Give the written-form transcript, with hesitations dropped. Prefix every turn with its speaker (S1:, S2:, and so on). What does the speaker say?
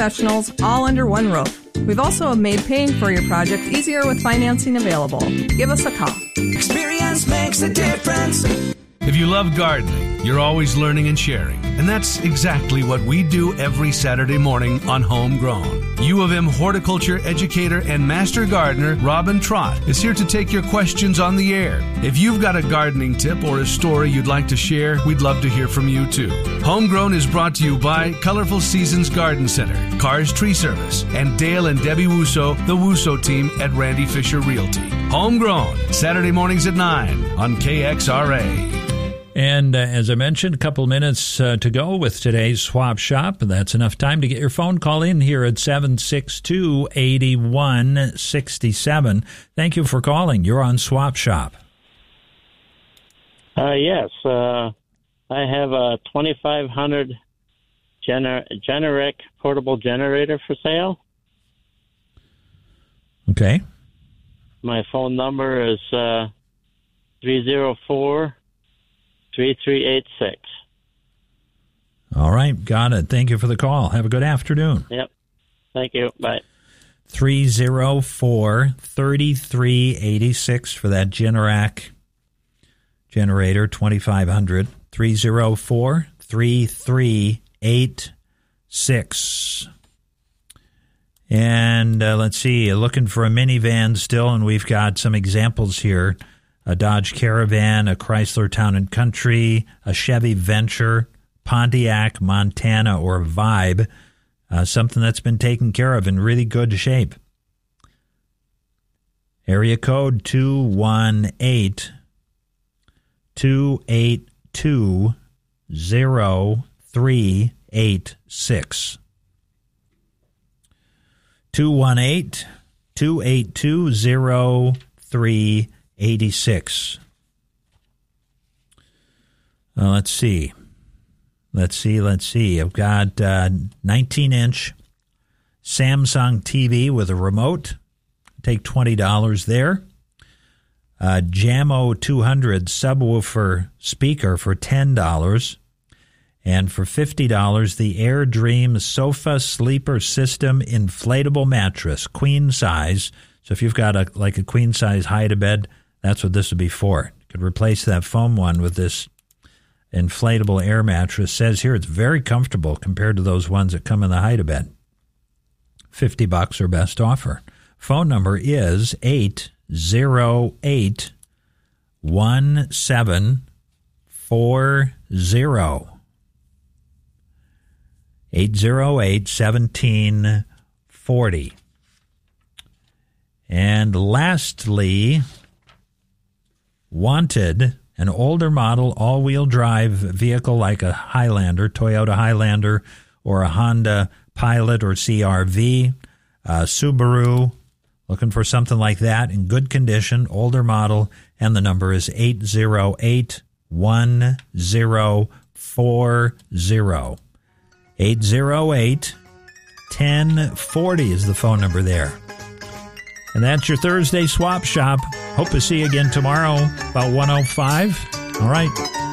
S1: professionals, all under one roof. We've also made paying for your project easier with financing available. Give us a call.
S2: Experience makes a difference.
S3: If you love gardening, you're always learning and sharing. And that's exactly what we do every Saturday morning on Homegrown. U of M horticulture educator and master gardener Robin Trott is here to take your questions on the air. If you've got a gardening tip or a story you'd like to share, we'd love to hear from you too. Homegrown is brought to you by Colorful Seasons Garden Center, Cars Tree Service, and Dale and Debbie Wusso, the Wusso team at Randy Fisher Realty. Homegrown, Saturday mornings at 9 on KXRA.
S4: And as I mentioned, a couple minutes to go with today's Swap Shop. That's enough time to get your phone call in here at 762-8167. Thank you for calling. You're on Swap Shop.
S5: Yes. I have a 2500 Generic portable generator for sale.
S4: Okay.
S5: My phone number is 304-3386.
S4: All right, got it. Thank you for the call. Have a good afternoon.
S5: Yep. Thank you. Bye.
S4: 304-3386 for that Generac generator, 2500. 304-3386. And let's see, looking for a minivan still, and we've got some examples here. A Dodge Caravan, a Chrysler Town & Country, a Chevy Venture, Pontiac, Montana, or Vibe, something that's been taken care of in really good shape. Area code 218-282-0386. 218-282-0386. Let's see. I've got 19-inch Samsung TV with a remote. Take $20 there. Jammo 200 subwoofer speaker for $10. And for $50, the AirDream Sofa Sleeper System inflatable mattress, queen size. So if you've got a queen size hide-a-bed, that's what this would be for. You could replace that foam one with this inflatable air mattress. Says here it's very comfortable compared to those ones that come in the hide-a-bed. $50 or best offer. Phone number is 808-1740. 808-1740. And lastly, wanted an older model all-wheel drive vehicle like a Highlander, Toyota Highlander, or a Honda Pilot or CR-V, Subaru, looking for something like that in good condition, older model, and the number is 808-1040. 808-1040 is the phone number there. And that's your Thursday Swap Shop. Hope to see you again tomorrow about 1:05. All right.